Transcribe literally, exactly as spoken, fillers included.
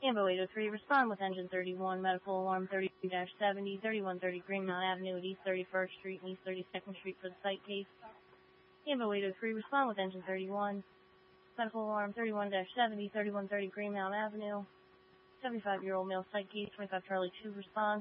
Ambo eight oh three, respond with engine thirty-one, medical alarm thirty-two seventy, thirty-one thirty Greenmount Avenue at East thirty-first Street and East thirty-second Street for the site case. Ambo eight oh three, respond with engine thirty-one, medical alarm thirty-one seventy, thirty-one thirty Greenmount Avenue, seventy-five-year-old male site case, twenty-five Charlie two, respond.